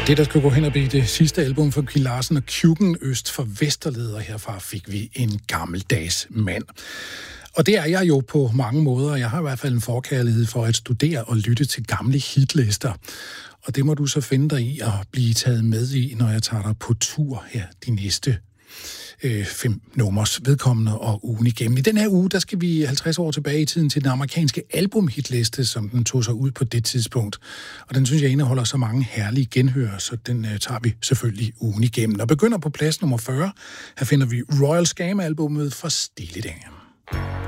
Det, der skulle gå hen og blive det sidste album for Kim Larsen og Kjukken øst for Vesterleder, herfra fik vi en gammeldags mand. Og det er jeg jo på mange måder. Jeg har i hvert fald en forkærlighed for at studere og lytte til gamle hitlister. Og det må du så finde dig i at blive taget med i, når jeg tager dig på tur her de næste 5 nummers vedkommende og ugen igennem. I den her uge, der skal vi 50 år tilbage i tiden til den amerikanske albumhitliste, som den tog sig ud på det tidspunkt. Og den synes jeg indeholder så mange herlige genhør, så den tager vi selvfølgelig ugen igennem. Og begynder på plads nummer 40. Her finder vi Royal Scam-albummet fra Steely Dan.